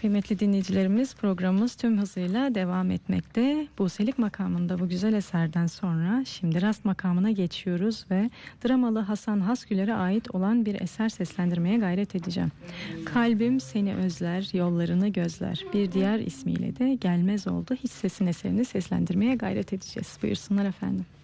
Kıymetli dinleyicilerimiz, programımız tüm hızıyla devam etmekte. Buselik makamında bu güzel eserden sonra şimdi rast makamına geçiyoruz ve dramalı Hasan Hasgüler'e ait olan bir eser seslendirmeye gayret edeceğim. Kalbim seni özler, yollarını gözler. Bir diğer ismiyle de Gelmez oldu hiç sesin eserini seslendirmeye gayret edeceğiz. Buyursunlar efendim.